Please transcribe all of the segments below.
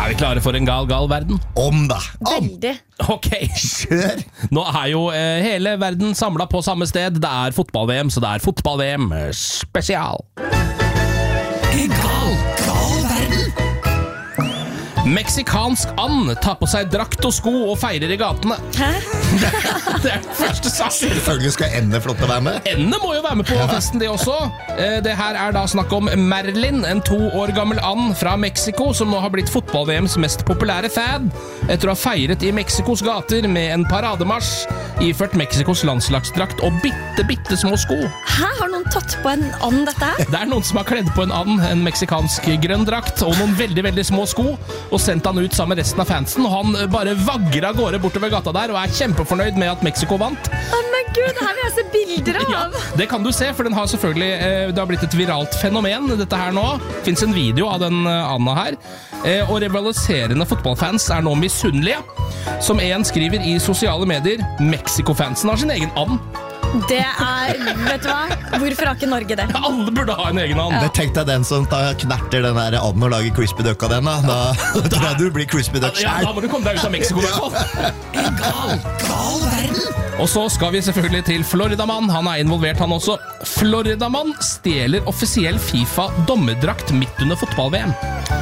Er vi klare for en gal verden? Om da! Veldig. Ok, Kjør! nå er jo hele verden samlet på samme sted. Det er fotball-VM, så det er fotball-VM spesial. Gal verden! Meksikansk and tar på seg drakt og sko og feirer i gatene. Hæ? Det er den første saken. Selvfølgelig skal ende flott å være med. Endene må jo være med på festen, det også. Det her er da snakk om Merlin, en 2 år gammel and fra Mexico, som nå har blitt fotball-VMs mest populære fad, etter å ha feiret i Mexikos gater med en parademarsj, iført Mexikos landslagsdrakt og bitte små sko. Hæ? Har noen tatt på en and dette her? Det er noen som har kledd på en and, en meksikansk grønn drakt, og noen veldig små sko, og sendt han ut sammen med resten av fansen, og han bare vagger av gårde bortover gata der, og er kjempefornøyd med at Mexico vant. Men gud, det her vil jeg se bilder av. Ja, det kan du se, for den har selvfølgelig det har blitt et viralt fenomen, dette her nå. Det finnes en video av den Anna her. Og rivaliserende fotballfans er nå misunnelige. Som en skriver i sosiale medier, Mexico-fansen har sin egen and. Det er, vet du hva? Hvorfor har ikke Norge det? Alle burde ha en egen and. Tenk deg den som knerter den der anden og lager crispy duck av den. Da tror jeg du blir crispy duck Ja, selv. da må du komme deg ut av Mexico. En gal verden. Og så skal vi selvfølgelig til Floridamann. Han er involvert, han også. Floridamann stjeler offisiell FIFA-dommerdrakt midt under fotball-VM.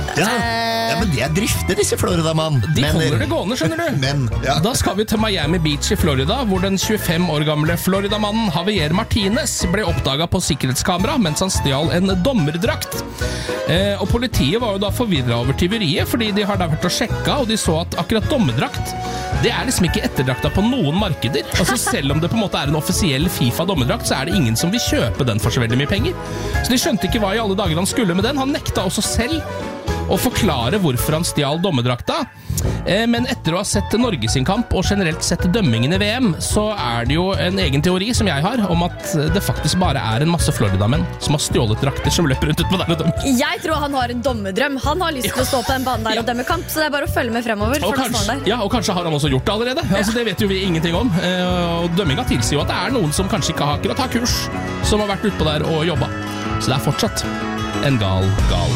Ja, men det er drifter, disse Florida-mann. De holder det gående, skjønner du. Men, ja. Da skal vi til Miami Beach i Florida, hvor den 25 år gamle Florida-mannen Javier Martinez ble oppdaget på sikkerhetskamera mens han stjal en dommerdrakt. Og politiet var jo da forvirret over tyveriet, fordi de har da vært og sjekket, og de så at akkurat dommerdrakt, det er liksom ikke etterdrakta på noen markeder. Altså selv om det på en måte er en offisiell FIFA-dommerdrakt, så er det ingen som vil kjøpe den for så veldig mye penger. Så de skjønte ikke hva i alle dager han skulle med den. Han nekta også selv å forklare hvorfor han stjal dommerdrakta. Men etter å ha sett Norge sin kamp og generelt sett dømmingen i VM, så er det jo en egen teori som jeg har, om at det faktisk bare er en masse Florida-menn som har stjålet drakter som løper rundt ut på der og dømmer. Jeg tror han har en dommerdrøm. Han har lyst til å stå på den banen der og dømme kamp, så det er bare å følge med fremover. Og kanskje har han også gjort det allerede. Altså, det vet jo vi ingenting om. Og dømminga tilsier jo at det er noen som kanskje ikke akkurat har kurs, som har vært ute på der og jobba. Så det er fortsatt en gal